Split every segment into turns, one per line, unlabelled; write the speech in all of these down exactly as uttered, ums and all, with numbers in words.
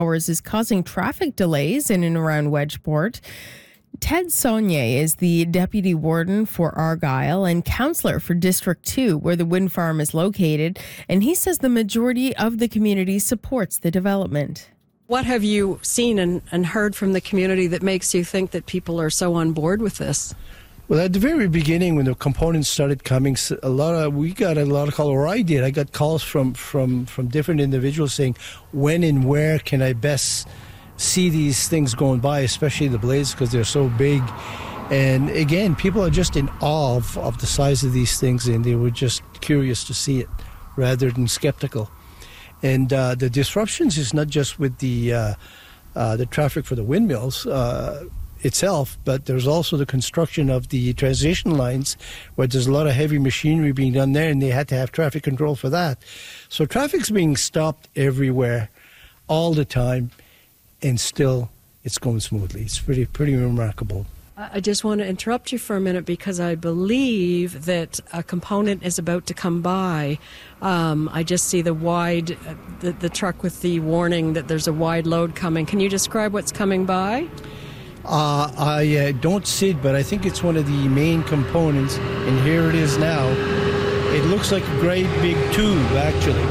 hours is causing traffic delays in and around Wedgeport. Ted Saunier is the deputy warden for Argyle and councillor for District two, where the wind farm is located, and he says the majority of the community supports the development.
What have you seen and, and heard from the community that makes you think that people are so on board with this?
Well, at the very beginning, when the components started coming, a lot of we got a lot of calls, or I did. I got calls from from from different individuals saying, when and where can I best see these things going by, especially the blades, because they're so big. And again, people are just in awe of, of the size of these things, and they were just curious to see it rather than skeptical. And uh, the disruptions is not just with the uh, uh, the traffic for the windmills uh, itself, but there's also the construction of the transition lines, where there's a lot of heavy machinery being done there, and they had to have traffic control for that. So traffic's being stopped everywhere, all the time, and still it's going smoothly. It's pretty pretty remarkable.
I just want to interrupt you for a minute because I believe that a component is about to come by. Um, I just see the wide, uh, the, the truck with the warning that there's a wide load coming. Can you describe what's coming by?
Uh, I uh, don't see it, but I think it's one of the main components, and here it is now. It looks like a great big tube, actually.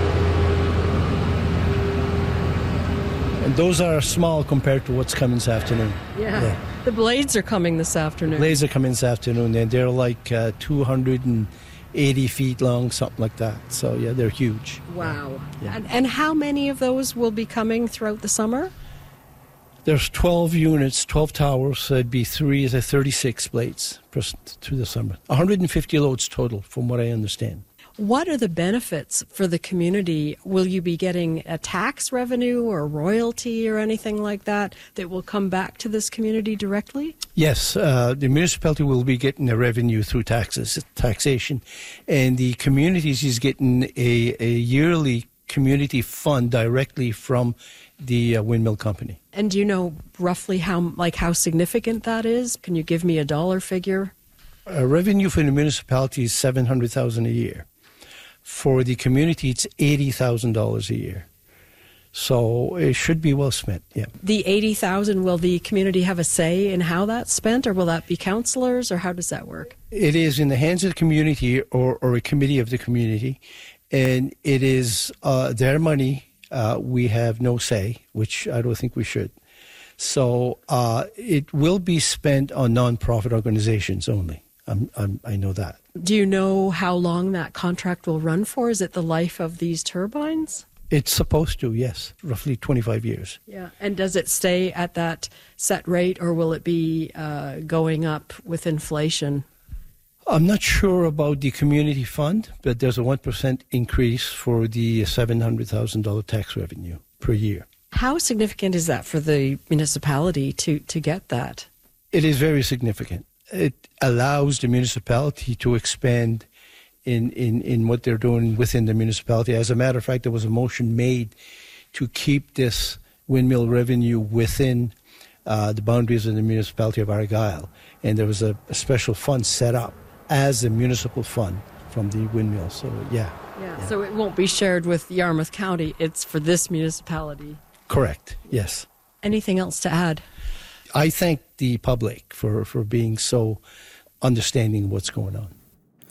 And those are small compared to what's coming this afternoon.
Yeah. yeah. The blades are coming this afternoon.
Blades are coming this afternoon, and they're like uh, two hundred eighty feet long, something like that. So, yeah, they're huge.
Wow.
Yeah.
And, and how many of those will be coming throughout the summer?
There's twelve units, twelve towers, so it'd be three, is thirty-six blades through the summer. one hundred fifty loads total, from what I understand.
What are the benefits for the community? Will you be getting a tax revenue or royalty or anything like that that will come back to this community directly?
Yes, uh, the municipality will be getting a revenue through taxes, taxation, and the communities is getting a, a yearly community fund directly from the uh, windmill company.
And do you know roughly how, like, how significant that is? Can you give me a dollar figure?
Uh, revenue for the municipality is seven hundred thousand dollars a year. For the community, it's eighty thousand dollars a year. So it should be well spent, yeah.
The eighty thousand dollars, will the community have a say in how that's spent, or will that be councillors, or how does that work?
It is in the hands of the community, or, or a committee of the community, and it is uh, their money. Uh, we have no say, which I don't think we should. So uh, it will be spent on non-profit organizations only. I'm, I'm, I know that.
Do you know how long that contract will run for? Is it the life of these turbines?
It's supposed to, yes, roughly twenty-five years.
Yeah, and does it stay at that set rate, or will it be uh, going up with inflation?
I'm not sure about the community fund, but there's a one percent increase for the seven hundred thousand dollars tax revenue per year.
How significant is that for the municipality to, to get that?
It is very significant. It allows the municipality to expand in, in, in what they're doing within the municipality. As a matter of fact, there was a motion made to keep this windmill revenue within uh, the boundaries of the municipality of Argyle. And there was a, a special fund set up as a municipal fund from the windmill. So, yeah.
yeah.
yeah.
So it won't be shared with Yarmouth County. It's for this municipality.
Correct, yes.
Anything else to add?
I thank the public for, for being so understanding of what's going on.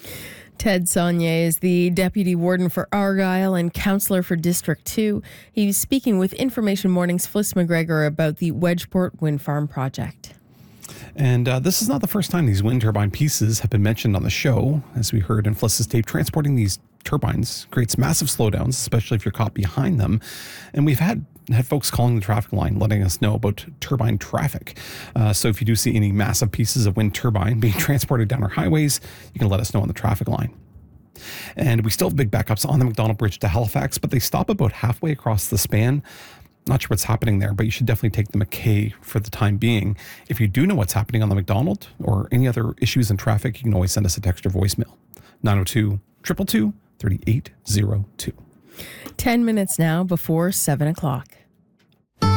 Ted Saunier is the Deputy Warden for Argyle and Councillor for District two. He's speaking with Information Morning's Fliss McGregor about the Wedgeport Wind Farm project.
And uh, this is not the first time these wind turbine pieces have been mentioned on the show. As we heard in Fliss's tape, transporting these turbines creates massive slowdowns, especially if you're caught behind them. And we've had had folks calling the traffic line, letting us know about turbine traffic. Uh, so if you do see any massive pieces of wind turbine being transported down our highways, you can let us know on the traffic line. And we still have big backups on the McDonald Bridge to Halifax, but they stop about halfway across the span. Not sure what's happening there, but you should definitely take the McKay for the time being. If you do know what's happening on the McDonald or any other issues in traffic, you can always send us a text or voicemail. nine oh two, two two two, three eight zero two.
Ten minutes now before seven o'clock.